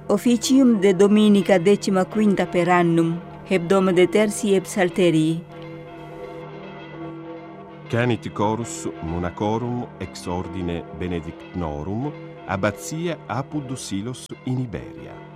Officium de Dominica 15 per annum, hebdom de tertii et psalterii. Canit chorus monacorum ex ordine benedictnorum, abbazia Apud Silos in Iberia.